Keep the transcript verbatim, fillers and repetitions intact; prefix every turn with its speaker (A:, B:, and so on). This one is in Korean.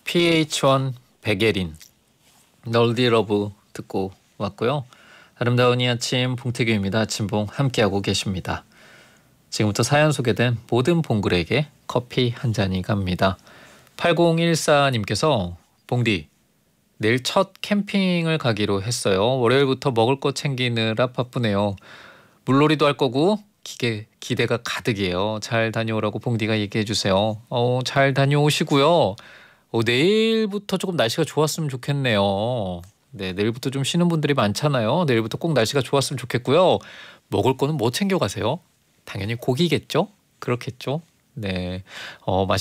A: 피에이치원 백예린 널디 러브 듣고 왔고요. 아름다운 이 아침 봉태규입니다. 아침봉 함께하고 계십니다. 지금부터 사연 소개된 모든 봉글에게 커피 한 잔이 갑니다. 팔공일사님께서 봉디 내일 첫 캠핑을 가기로 했어요. 월요일부터 먹을 거 챙기느라 바쁘네요. 물놀이도 할 거고 기대, 기대가 가득이에요. 잘 다녀오라고 봉디가 얘기해 주세요. 어, 잘 다녀오시고요. 어, 내일부터 조금 날씨가 좋았으면 좋겠네요. 네, 내일부터 좀 쉬는 분들이 많잖아요. 내일부터 꼭 날씨가 좋았으면 좋겠고요. 먹을 거는 뭐 챙겨가세요? 당연히 고기겠죠? 그렇겠죠? 네, 어,